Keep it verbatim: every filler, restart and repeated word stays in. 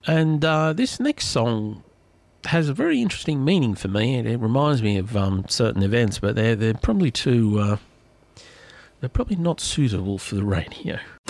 And uh, this next song has a very interesting meaning for me, and it reminds me of um, certain events, but they're they're probably too uh, they're probably not suitable for the radio.